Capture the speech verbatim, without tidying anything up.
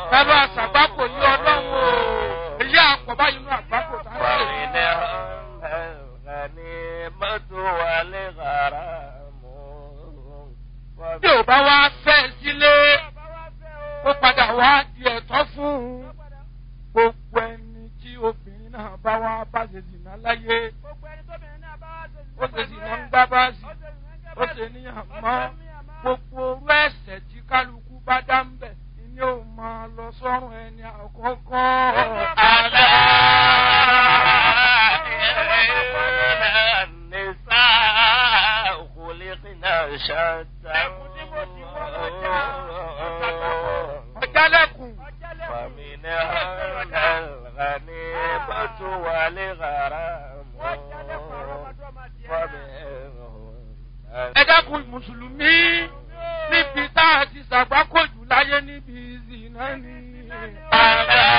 bàbá àṣàgbákò yí ọlọ́run o èyí àpọ̀ báyìí nínú àgbákò tá ń ṣe. Bí ò bá wá fẹ́ sílé, ó padà wá di ẹ̀tọ́ fún un. Gbogbo ẹni tí obìnrin náà bá wá bá ṣe zìnà láyé, ó ṣe zìnà ń gbá báàsì, ó ṣe níyàn mọ́. Gbogbo orú ẹ̀ṣẹ̀ tí kálukú bá dá ń bẹ̀ ni ó máa lọ sọ́run ẹni àkọ́kọ́. Àlá nìsá khuliqna shatta. Ọjálẹ̀kùn. Fàmìnà ọ̀làní bọ́tù wà lè rárá mọ́. Ẹ dákun Mùsùlùmí níbi tá a ti ṣàgbákòjù láyé níbi ìzìnà ni.